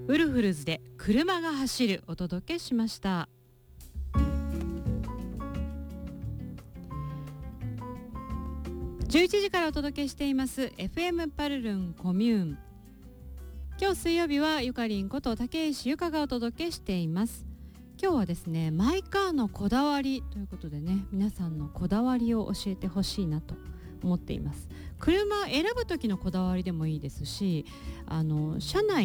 ウルフルズで車が走るお届けしました。11時からお届けしています FM パルルンコミューン。今日水曜日はゆかりんこと竹石ゆかがお届けしています。今日はですね、マイカーのこだわりということでね、皆さんのこだわりを教えてほしいなと思っています。車選ぶ時のこだわりでもいいですし、車内